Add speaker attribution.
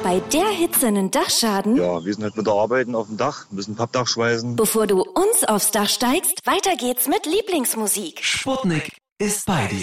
Speaker 1: Bei der Hitze einen Dachschaden?
Speaker 2: Ja, wir sind halt mit der Arbeiten auf dem Dach, müssen Pappdach schweißen.
Speaker 1: Bevor du uns aufs Dach steigst, weiter geht's mit Lieblingsmusik.
Speaker 3: Sputnik ist bei dir.